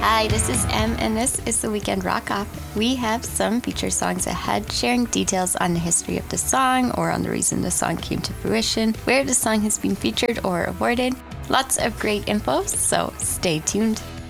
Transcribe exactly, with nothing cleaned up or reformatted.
Hi, this is Em, and this is the Weekend Rock Off. We have some feature songs ahead, sharing details on the history of the song or on the reason the song came to fruition, where the song has been featured or awarded. Lots of great info, so stay tuned.